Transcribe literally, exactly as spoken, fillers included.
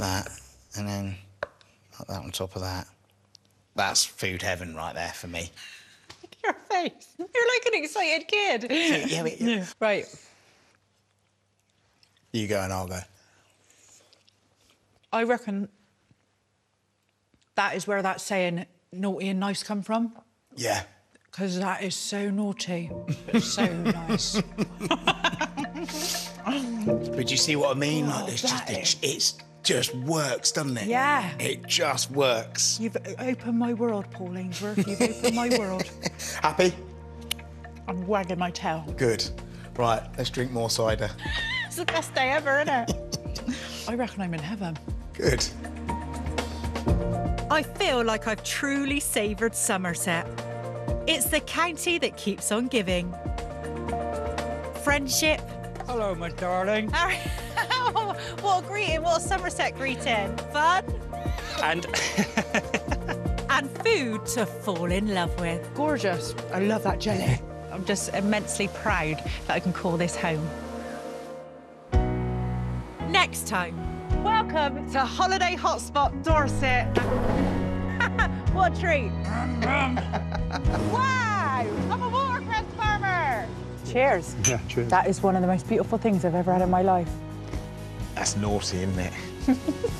that, and then put that on top of that. That's food heaven right there for me. Look at your face. You're like an excited kid. Yeah, but, yeah. Right. You go and I'll go. I reckon that is where that saying naughty and nice come from. Yeah. Because that is so naughty, but so nice. But you see what I mean? Oh, Like, it's that just, is- it, it's just works, doesn't it? Yeah. It just works. You've opened my world, Paul Ainsworth. You've opened my world. Happy? I'm wagging my tail. Good. Right, let's drink more cider. It's the best day ever, isn't it? I reckon I'm in heaven. Good. I feel like I've truly savoured Somerset. It's the county that keeps on giving. Friendship. Hello, my darling. What a greeting, what a Somerset greeting. Fun. And And food to fall in love with. Gorgeous. I love that jelly. I'm just immensely proud that I can call this home. Next time. Welcome to Holiday Hotspot Dorset. What a treat. Wow, I'm a watercress farmer. Cheers. yeah, cheers. That is one of the most beautiful things I've ever had in my life. That's naughty, isn't it?